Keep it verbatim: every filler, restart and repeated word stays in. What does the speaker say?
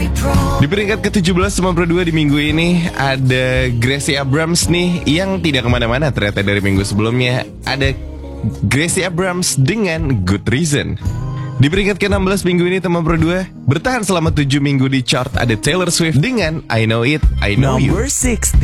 Di peringkat ke tujuh belas teman Pro dua di minggu ini ada Gracie Abrams nih, yang tidak kemana-mana ternyata dari minggu sebelumnya. Ada Gracie Abrams dengan Good Reason. Di peringkat ke enam belas minggu ini teman Pro dua, bertahan selama tujuh minggu di chart ada Taylor Swift dengan I Know It, I Know You. Number enam puluh.